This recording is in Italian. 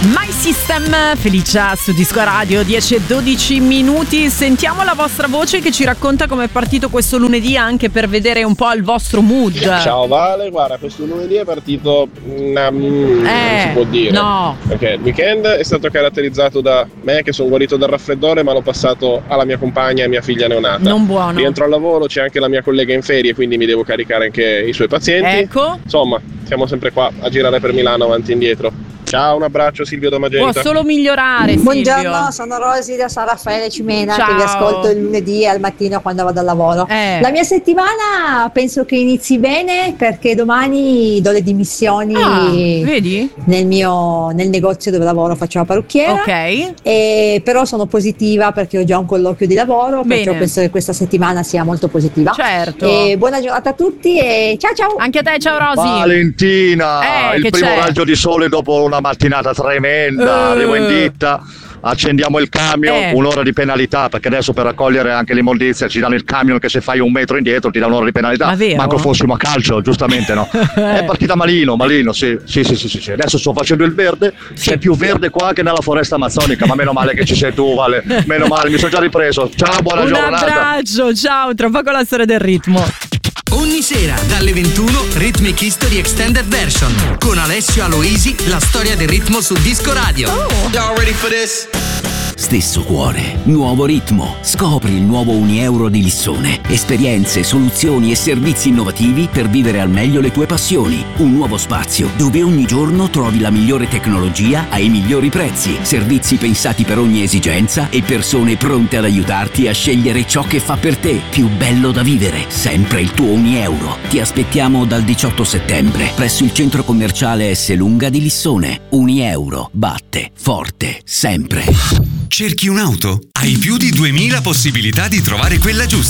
My System, Felicia su Disco Radio, 10 e 12 minuti. Sentiamo la vostra voce che ci racconta come è partito questo lunedì, anche per vedere un po' il vostro mood. Ciao Vale, guarda, questo lunedì è partito non si può dire. No. Perché il weekend è stato caratterizzato da me che sono guarito dal raffreddore, ma l'ho passato alla mia compagna e mia figlia neonata. Non buono. Rientro al lavoro, c'è anche la mia collega in ferie, quindi mi devo caricare anche i suoi pazienti. Ecco. Insomma, siamo sempre qua a girare per Milano avanti e indietro. Ciao, un abbraccio Silvio da Magenta. Può solo migliorare, Silvio. Buongiorno, sono Rosy da San Raffaele Cimena. Ciao. Che vi ascolto il lunedì al mattino quando vado al lavoro. La mia settimana penso che inizi bene, perché domani do le dimissioni vedi? nel negozio dove lavoro, faccio la parrucchiera. Ok. Però sono positiva perché ho già un colloquio di lavoro. Bene. Perciò penso che questa settimana sia molto positiva. Certo. E buona giornata a tutti e ciao. Anche a te, ciao Rosy. Valentina, il primo raggio di sole dopo una mattinata tremenda, arrivo in ditta, accendiamo il camion, un'ora di penalità, perché adesso per raccogliere anche l'immondizia ci danno il camion che se fai un metro indietro ti dà un'ora di penalità. Manco fossimo a calcio, giustamente, no? È partita malino, sì. Adesso sto facendo il verde, c'è più verde qua che nella foresta amazzonica, ma meno male che ci sei tu, Vale, meno male, mi sono già ripreso. Ciao, buona giornata. Un abbraccio, ciao, tra poco la storia del ritmo. Ogni sera dalle 21 Rhythmic History Extended Version con Alessio Aloisi, la storia del ritmo su Disco Radio. Y'all ready for this? Stesso cuore, nuovo ritmo. Scopri il nuovo Unieuro di Lissone. Esperienze, soluzioni e servizi innovativi per vivere al meglio le tue passioni. Un nuovo spazio dove ogni giorno trovi la migliore tecnologia ai migliori prezzi. Servizi pensati per ogni esigenza e persone pronte ad aiutarti a scegliere ciò che fa per te. Più bello da vivere, sempre il tuo Unieuro. Ti aspettiamo dal 18 settembre presso il centro commerciale S. Lunga di Lissone. Unieuro batte forte sempre. Cerchi un'auto? Hai più di 2000 possibilità di trovare quella giusta.